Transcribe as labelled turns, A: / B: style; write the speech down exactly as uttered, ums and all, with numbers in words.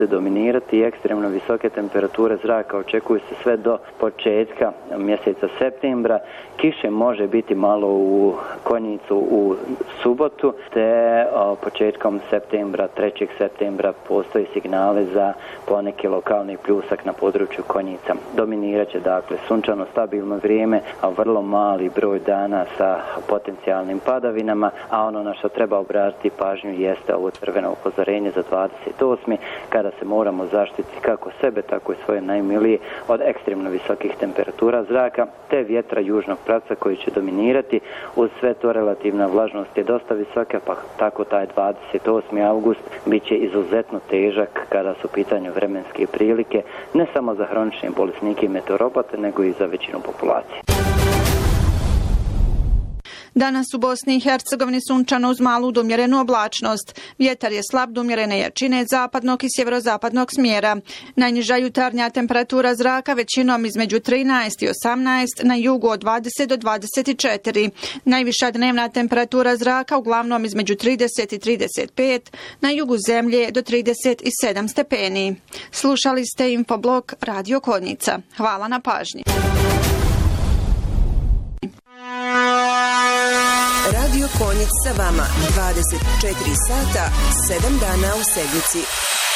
A: dominirati i ekstremno visoke temperature zraka očekuju se sve do početka mjeseca septembra. Kiše može biti malo u Konjicu u subotu, te o, početkom septembra, trećeg septembra postoji signale za poneki lokalni pljusak na području Konjica. Dominirat će dakle sunčano stabilno vrijeme, a vrlo mali broj dana sa potencijalnim padavinama, a ono na što treba obratiti pažnju jeste ovo crveno upozorenje za dvadeset osmi kada se moramo zaštiti kako sebe, tako i svoje najmilije od ekstremno visokih temperatura zraka te vjetra južnog pravca koji će dominirati. Uz sve to relativna vlažnost je dosta visoka, pa tako taj dvadeset osmi august bit će izuzetno težak kada su u pitanju vremenske prilike, ne samo za hronične bolesnike i meteoropate, nego i za većinu populacije.
B: Danas u Bosni i Hercegovini sunčano uz malu do umjerenu oblačnost. Vjetar je slab do umjerene jačine zapadnog i sjeverozapadnog smjera. Najniža jutarnja temperatura zraka većinom između trinaest i osamnaest, na jugu od dvadeset do dvadeset četiri. Najviša dnevna temperatura zraka uglavnom između trideset i trideset pet, na jugu zemlje do trideset sedam stepeni. Slušali ste Infoblog Radio Konjica. Hvala na pažnji.
C: Radio Konjic sa vama dvadeset četiri sata, sedam dana u sedmici.